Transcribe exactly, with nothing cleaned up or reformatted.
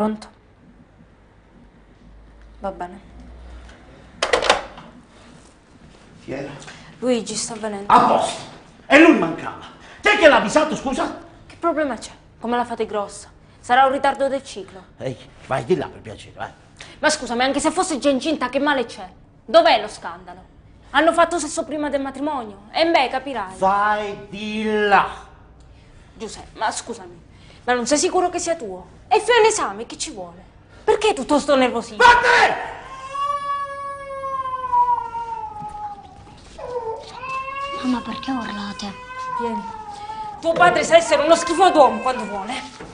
Pronto? Va bene. Chi era? Luigi sta venendo. A posto! E lui mancava. Te che l'ha avvisato, scusa? Che problema c'è? Come la fate grossa? Sarà un ritardo del ciclo. Ehi, vai di là per piacere, vai. Ma scusami, anche se fosse già incinta, che male c'è? Dov'è lo scandalo? Hanno fatto sesso prima del matrimonio? E beh, capirai. Vai di là. Giuseppe, ma scusami, ma non sei sicuro che sia tuo? E fai un esame, che ci vuole? Perché tutto sto nervosismo? Vattene! Mamma, perché urlate? Vieni. Tuo padre sa essere uno schifo d'uomo quando vuole.